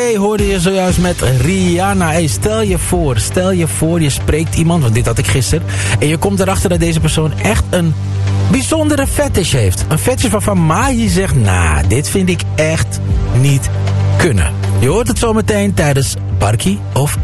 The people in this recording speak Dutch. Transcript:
Hoorde je zojuist met Rihanna. Hey, stel je voor, je spreekt iemand, want dit had ik gisteren, en je komt erachter dat deze persoon echt een bijzondere fetish heeft. Een fetish waarvan Mahi zegt, dit vind ik echt niet kunnen. Je hoort het zo meteen tijdens Barkie of